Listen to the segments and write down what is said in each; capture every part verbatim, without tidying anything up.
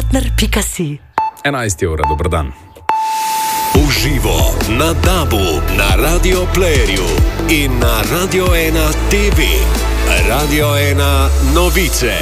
partner pika si. enajst ura, dober dan. Uživo na Dabu, na Radio Playerju in na Radio ena T V. Radio ena novice.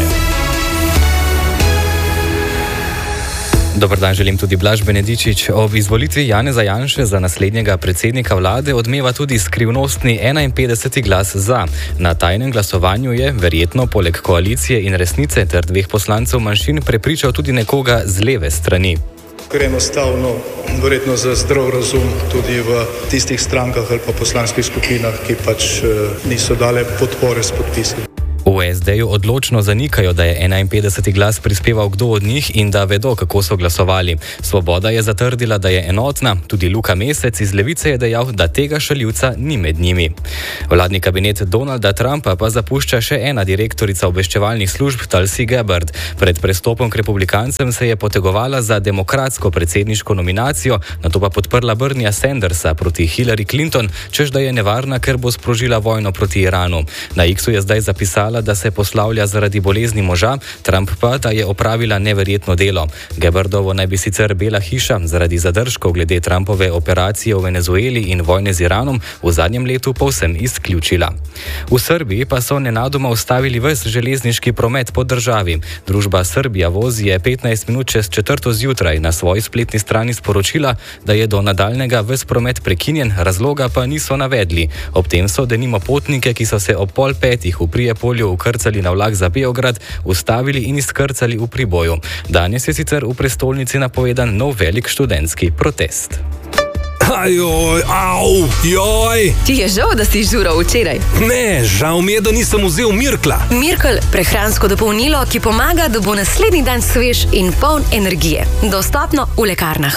Dobar dan, želim tudi Blaž Benedičič. Ob izvolitvi Janeza Janše za naslednjega predsednika vlade odmeva tudi skrivnostni enainpetdeseti glas za. Na tajnem glasovanju je, verjetno poleg koalicije in Resnice ter dveh poslancev manjšin, prepričal tudi nekoga z leve strani. Ker enostavno, verjetno za zdrav razum tudi v tistih strankah ali pa poslanskih skupinah, ki pač niso dale podpore s podpisi. V es de-ju odločno zanikajo, da je enainpetdeseti glas prispeval kdo od njih in da vedo, kako so glasovali. Svoboda je zatrdila, da je enotna, tudi Luka Mesec iz Levice je dejal, da tega šaljivca ni med njimi. Vladni kabinet Donalda Trumpa pa zapušča še ena direktorica obveščevalnih služb, Tulsi Gabbard. Pred prestopom k republikancem se je potegovala za demokratsko predsedniško nominacijo, nato pa podprla Bernieja Sandersa proti Hillary Clinton, češ da je nevarna, ker bo sprožila vojno proti Iranu. Na X-u je zdaj zapisala, da se poslavlja zaradi bolezni moža, Trump pa, da je opravila neverjetno delo. Gabbardovo naj bi sicer Bela hiša zaradi zadržkov glede Trumpove operacije v Venezueli in vojne z Iranom v zadnjem letu povsem izključila. V Srbiji pa so nenadoma ustavili ves železniški promet po državi. Družba Srbija voz je petnajst minut čez četrto zjutraj na svoji spletni strani sporočila, da je do nadaljnega ves promet prekinjen, razloga pa niso navedli. Ob tem so denimo potnike, ki so se ob pol petih v Prijepolju ukrcali na vlak za Beograd, ustavili in izkrcali v Priboju. Danes je sicer v prestolnici napovedan nov velik študentski protest. Ajoj, au, joj! Ti je žal, da si žural včeraj? Ne, žal mi je, da nisem vzel Mirkla. Mirkl, prehransko dopolnilo, ki pomaga, da bo naslednji dan svež in poln energije. Dostopno v lekarnah.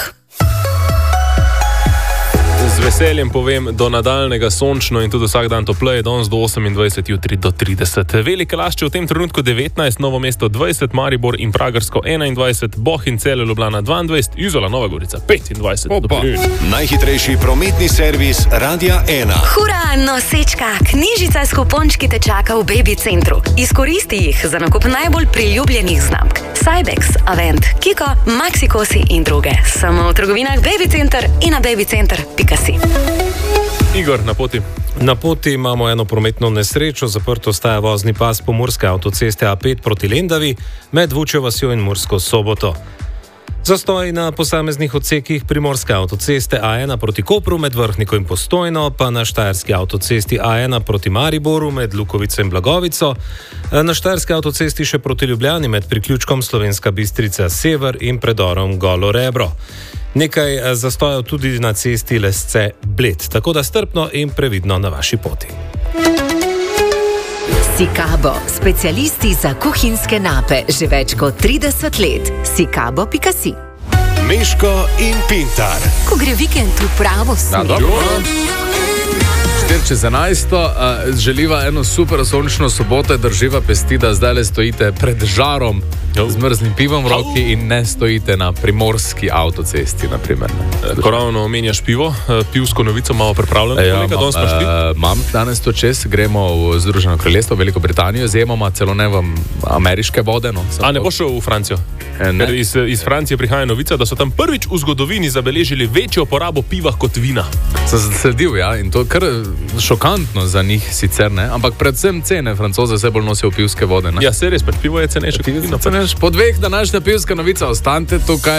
Z veseljem povem, do nadaljnega sončno in tudi vsak dan topleje, danes do osemindvajset, jutri do trideset. Velike Lašče v tem trenutku devetnajst, Novo mesto dvajset, Maribor in Pragersko enaindvajset, Bohinj, Celje, Ljubljana dvaindvajset, Izola, Nova Gorica petindvajset. Najhitrejši prometni servis Radia ena. Hura, nosečka, knjižica s kupončki te čaka v Baby Centru. Izkoristi jih za nakup najbolj priljubljenih znamk. Cybex, Avent, Kiko, Maxikosi in druge. Samo v trgovinah Baby Center in na babycenter pika si. Igor, na poti. Na poti imamo eno prometno nesrečo, zaprto ostaja vozni pas pomurske avtoceste A pet proti Lendavi med Vučjo vasjo in Mursko Soboto. Zastoj na posameznih odsekih primorske avtoceste A ena proti Kopru med Vrhniko in Postojno, pa na štajerski avtocesti A ena proti Mariboru med Lukovico in Blagovico, na štajerski avtocesti še proti Ljubljani med priključkom Slovenska Bistrica Sever in predorom Golo Rebro. Nekaj zastojev tudi na cesti Lesce Bled, tako da strpno in previdno na vaši poti. Sikabo, specialisti za kuhinjske nape, že več kot trideset let. sikabo pika si. Meško in Pintar. Ko gre vikend v pravo smer. štiri čez enajsto, želiva eno super sončno soboto, drživa pesti, da zdaj le stojite pred žarom z mrzlim pivom v roki in ne stojite na primorski avtocesti, naprimer. Ko ravno omenjaš pivo, pivsko novico malo pripravljeno. Ja, imam uh, danes to čez, gremo v Združeno kraljestvo, Veliko Britanijo, zjemoma celo ne v ameriške vode. No, A ne bo šel v Francijo? Ker iz, iz Francije prihaja novica, da so tam prvič v zgodovini zabeležili večjo porabo piva kot vina. Sem zasledil, ja, in to kar šokantno za njih sicer, ne, ampak predvsem cene. Francoze se bolj nosijo pivske vode, ne. Ja, se res, pač pivo je cenejše kot vino. Po dveh današnja pivska novica, ostanite tukaj.